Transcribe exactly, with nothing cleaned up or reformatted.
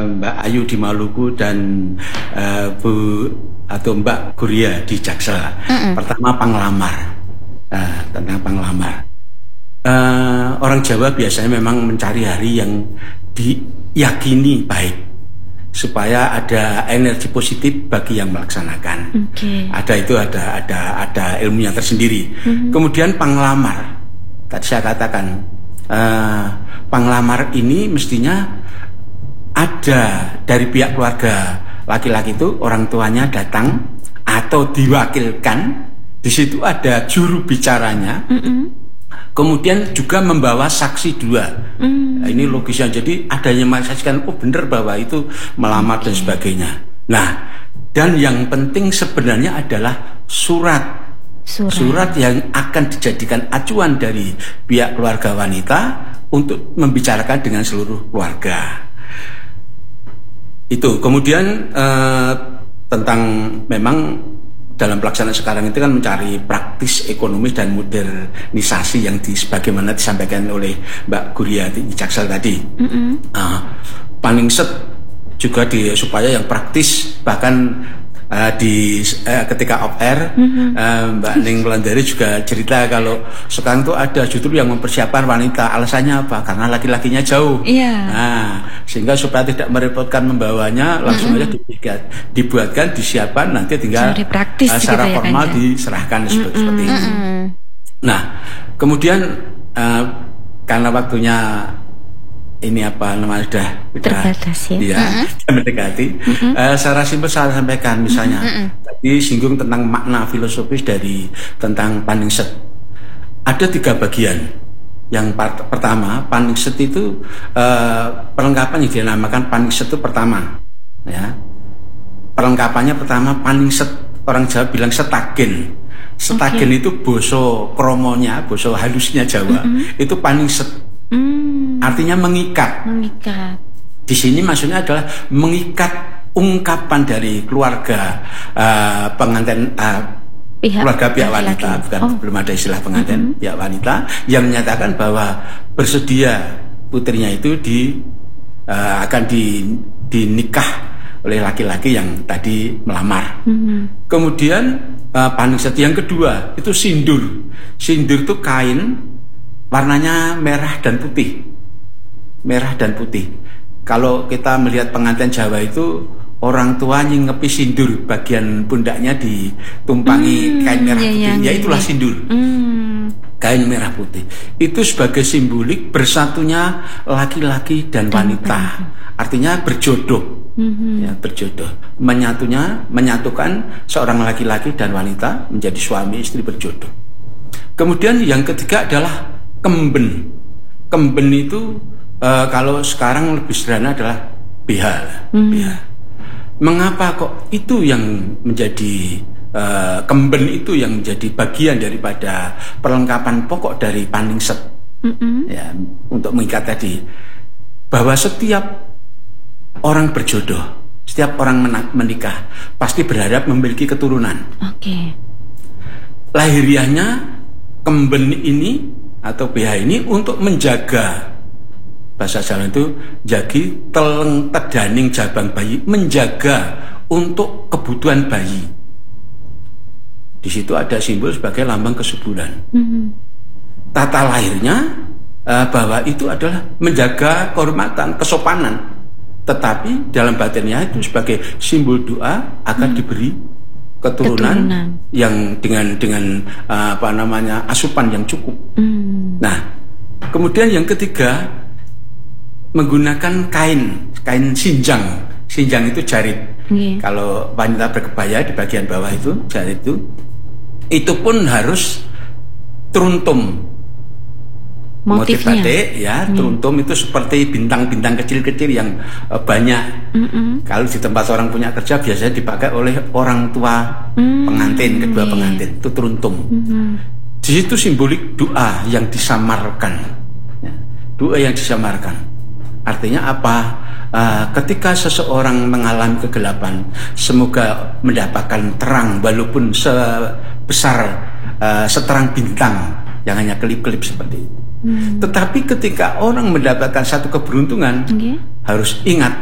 Mbak Ayu di Maluku dan uh, Bu atau Mbak Guria di Jaksel. Mm-mm. Pertama panglamar, uh, tentang panglamar. Uh, orang Jawa biasanya memang mencari hari yang diyakini baik, supaya ada energi positif bagi yang melaksanakan. Okay. Ada itu ada ada ada ilmunya tersendiri. Mm-hmm. Kemudian panglamar, tadi saya katakan uh, panglamar ini mestinya ada dari pihak keluarga laki-laki itu, orang tuanya datang atau diwakilkan. Di situ ada juru bicaranya. Mm-hmm. Kemudian juga membawa saksi dua. Mm. Nah, ini logisnya. Jadi adanya menyaksikan, oh benar bahwa itu melamar okay. dan sebagainya. Nah, dan yang penting sebenarnya adalah surat. Surat. Surat yang akan dijadikan acuan dari pihak keluarga wanita untuk membicarakan dengan seluruh keluarga. Itu kemudian eh, tentang memang dalam pelaksanaan sekarang itu kan mencari praktis ekonomis dan modernisasi yang di, sebagaimana disampaikan oleh Mbak Guria di Jaksel tadi. Mm-hmm. uh, paling set juga di supaya yang praktis, bahkan uh, di uh, ketika off air mm-hmm. uh, Mbak Ning Wulandari juga cerita kalau sekarang tuh ada justru yang mempersiapkan wanita, alasannya apa? Karena laki-lakinya jauh. Yeah. Nah, sehingga supaya tidak merepotkan membawanya, langsung mm-hmm. aja dibuat, dibuatkan, disiapkan, nanti tinggal praktis uh, secara gitu formal ya, kan, diserahkan mm-hmm. seperti, seperti itu. Mm-hmm. Nah, kemudian uh, karena waktunya ini apa namanya sudah terbatas ya, ya mm-hmm. mendekati. Mm-hmm. Uh, secara simpel saya sampaikan misalnya mm-hmm. tadi singgung tentang makna filosofis dari tentang Paningset. Ada tiga bagian. Yang part- pertama, Paningset itu uh, perlengkapan yang dinamakan Paningset itu pertama, ya. Perlengkapannya pertama Paningset, orang Jawa bilang setagen. Setagen okay. itu boso kromonya, boso halusnya Jawa, mm-hmm. itu Paningset. Mm. Artinya mengikat. Mengikat. Di sini maksudnya adalah mengikat ungkapan dari keluarga uh, pengantin uh, pihak, keluarga pihak wanita, laki. bukan oh. belum ada istilah pengantin mm-hmm. pihak wanita yang menyatakan bahwa bersedia putrinya itu di uh, akan di dinikah oleh laki-laki yang tadi melamar. Mm-hmm. Kemudian uh, Paningset yang kedua itu sindur. Sindur itu kain warnanya merah dan putih. Merah dan putih. Kalau kita melihat pengantin Jawa itu, orang tua nyingepi sindur, bagian pundaknya ditumpangi hmm, kain merah iya, putih. Iya, ya itulah iya. sindur. Hmm. Kain merah putih. Itu sebagai simbolik bersatunya laki-laki dan, dan wanita. Wanita. Artinya berjodoh. Mm-hmm. Ya, berjodoh. Menyatunya, menyatukan seorang laki-laki dan wanita menjadi suami istri berjodoh. Kemudian yang ketiga adalah kemben. Kemben itu e, kalau sekarang lebih sederhana adalah B H. Mm. B H. Mengapa kok itu yang menjadi e, kemben itu yang menjadi bagian daripada perlengkapan pokok dari Paningset? Mm-hmm. Ya, untuk mengikat tadi bahwa setiap orang berjodoh, setiap orang menikah pasti berharap memiliki keturunan. Oke. Okay. Lahiriahnya kemben ini atau B H ini untuk menjaga, bahasa Jawa itu jagi teleng tedaning jabang bayi, menjaga untuk kebutuhan bayi. Di situ ada simbol sebagai lambang kesuburan. Mm-hmm. Tata lahirnya uh, bahwa itu adalah menjaga kehormatan, kesopanan, tetapi dalam batinnya itu sebagai simbol doa agar mm. diberi keturunan, keturunan yang dengan dengan uh, apa namanya asupan yang cukup. Mm. Nah, kemudian yang ketiga menggunakan kain kain sinjang. Sinjang itu jarit. Yeah. Kalau wanita berkebaya di bagian bawah itu jarit itu, itu pun harus truntum. Motif batik ya, truntum itu seperti bintang-bintang kecil-kecil yang uh, banyak. Mm-mm. Kalau di tempat orang punya kerja biasanya dipakai oleh orang tua mm. pengantin, kedua yeah. pengantin itu truntum. Mm-hmm. Di situ simbolik doa yang disamarkan, ya. Doa yang disamarkan. Artinya apa? Uh, ketika seseorang mengalami kegelapan, semoga mendapatkan terang walaupun sebesar uh, seterang bintang, yang hanya kelip-kelip seperti itu. Hmm. Tetapi ketika orang mendapatkan satu keberuntungan, okay. harus ingat